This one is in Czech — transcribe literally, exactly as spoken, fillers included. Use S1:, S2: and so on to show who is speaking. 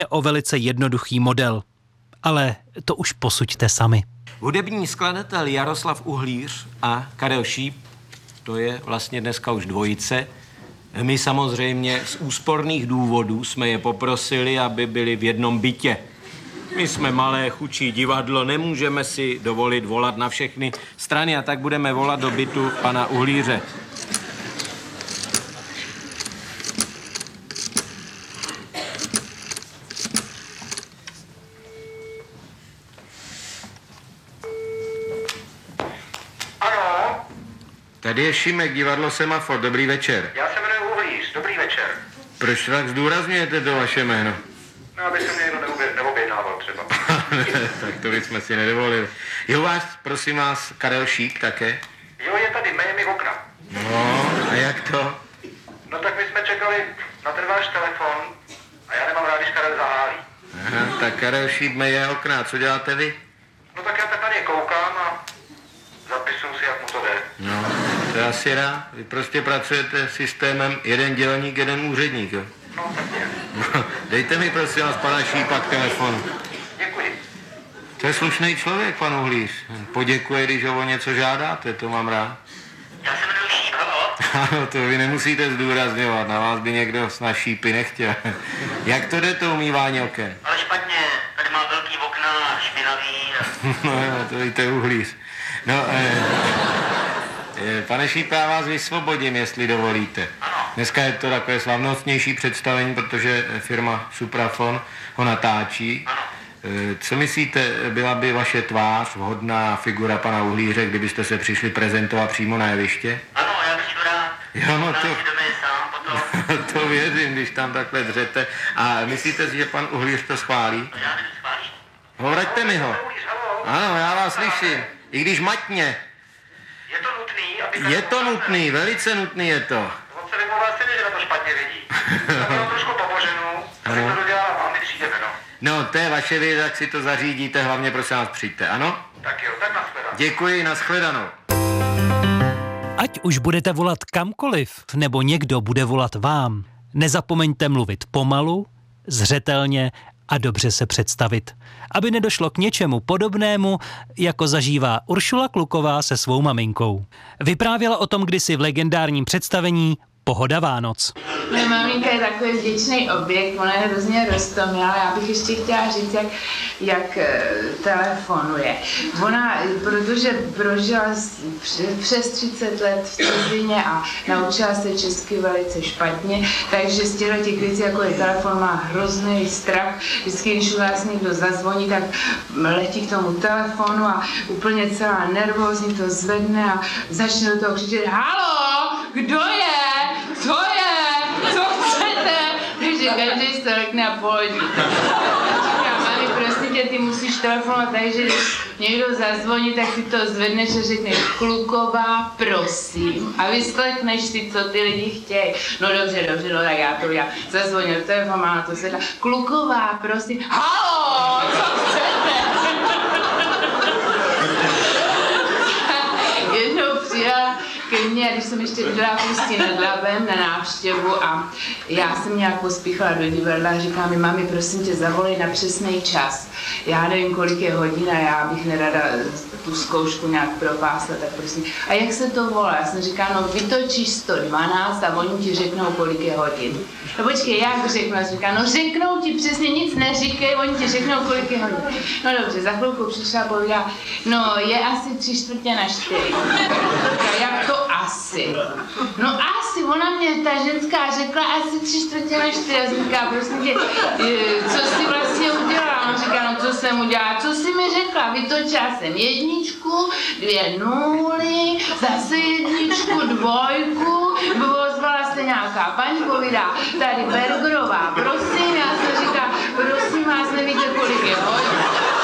S1: o velice jednoduchý model. Ale to už posuďte sami.
S2: Hudební skladatel Jaroslav Uhlíř a Karel Šíp, to je vlastně dneska už dvojice. My samozřejmě z úsporných důvodů jsme je poprosili, aby byli v jednom bytě. My jsme malé, chučí divadlo, nemůžeme si dovolit volat na všechny strany a tak budeme volat do bytu pana Uhlíře.
S3: Tady je Šimek, divadlo Semafor, dobrý večer.
S4: Já se jmenuji Uhlíř, dobrý večer.
S3: Proč tak zdůrazňujete to vaše jméno?
S4: No, aby se mě někdo neobě- neobjednával třeba.
S3: Tak to bychom si nedovolili. Je u vás, prosím vás, Karel Šíp také?
S4: Jo, je tady, meje mi okna.
S3: No, a jak to?
S4: No tak my jsme čekali na ten váš telefon a já nemám rád, když Karel zahálí.
S3: Aha, tak Karel Šíp meje okna, co děláte vy?
S4: No tak já tak na ně koukám a zapisuju si, jak mu to jde.
S3: No, to je asi rád. Vy prostě pracujete systémem jeden dělník, jeden úředník, jo?
S4: No, tak nějak.
S3: No, dejte mi prosím vás pana Šípa k telefonu.
S4: Děkuji.
S3: To je slušný člověk, pan Uhlíř. Poděkuje, když ho o něco žádáte, to mám rád.
S4: Já se jmenuji Šíp, halo?
S3: Ano, to vy nemusíte zdůrazňovat, na vás by někdo na šípy nechtěl. Jak to jde, to umývání oken?
S4: Ale špatně, tady má velký okna, špinavý. A...
S3: No jo, to víte Uhlíř. No, eh, eh, pane Šípe, já vás vysvobodím, jestli dovolíte.
S4: Ano.
S3: Dneska je to takové slavnostnější představení, protože firma Suprafon ho natáčí.
S4: Ano.
S3: Eh, co myslíte, byla by vaše tvář vhodná figura pana Uhlíře, kdybyste se přišli prezentovat přímo na jeviště?
S4: Ano, já bych to rád.
S3: Jo, no to...
S4: sám potom.
S3: To věřím, když tam takhle dřete. A myslíte si, že pan Uhlíř to schválí?
S4: Já bych to schválil.
S3: Vraťte mi ho. Ano, já vás slyším. I když matně.
S4: Je to nutný, aby...
S3: Je to nutný, velice nutný je to.
S4: On se vymlouvá se mi, že na to špatně vidí. Tak mám trošku pomoženou, aby to dodělala vám, my přijdeme, no.
S3: No, to je vaše věc, jak si to zařídíte, hlavně prosím vás přijďte, ano?
S4: Tak jo, tak nashledanou.
S3: Děkuji, nashledanou.
S1: Ať už budete volat kamkoliv, nebo někdo bude volat vám, nezapomeňte mluvit pomalu, zřetelně a dobře se představit, aby nedošlo k něčemu podobnému, jako zažívá Uršula Kluková se svou maminkou. Vyprávěla o tom kdysi v legendárním představení Pohoda Vánoc.
S5: Moje maminka je takový vděčný objekt, ona je hrozně roztomilá, ale já bych ještě chtěla říct, jak, jak telefonuje. Ona, protože prožila přes třicet let v cizině a naučila se česky velice špatně, takže z těchto těch věcí, jako je telefon, má hrozný strach. Vždycky, když u nás někdo zazvoní, tak letí k tomu telefonu a úplně celá nervózní to zvedne a začne do toho křičet: halo, kdo je? Co je? Co chcete? Takže každý se lekne a pohodí. Říkám, mami, prosím tě, ty musíš telefonovat, takže když někdo zazvoní, tak si to zvedneš a řekneš: Kluková, prosím. A vyslechneš si, co ty lidi chtějí. No dobře, dobře, no tak já to já zazvonil telefon, má na to sedla. Kluková, prosím. Halo, co chcete? Jednou přijela ke mně, když jsem ještě bydlela v Ústí nad Labem na návštěvu a já jsem nějak pospíchala do divadla a říká mi: mami, prosím tě, zavolej na přesný čas. Já nevím, kolik je hodin a já bych nerada tu zkoušku nějak propásla, tak prosím. A jak se to volá? Já jsem říkala: no vytočíš sto dvanáct a oni ti řeknou, kolik je hodin. No počkej, jak řeknu? Já jsem říkala: no řeknou ti přesně, nic neříkej, oni ti řeknou, kolik je hodin. No dobře, za chvilku přišla a povídala: no je asi tři čtvrtě na čtyři. Jak to asi? No asi, ona mě, ta ženská, řekla asi tři čtvrtě na čtyři. Já jsem říkala: prosím tě, co jsi vlastně udělala? On říká: no co jsem udělala? Co jsi mi řekla? Vytočila jsem jedničku, dvě nuly, zase jedničku, dvojku, ozvala se nějaká paní, povídá: tady Bergerová, prosím. Já jsem říkala: prosím vás, nevíte, kolik je hodin?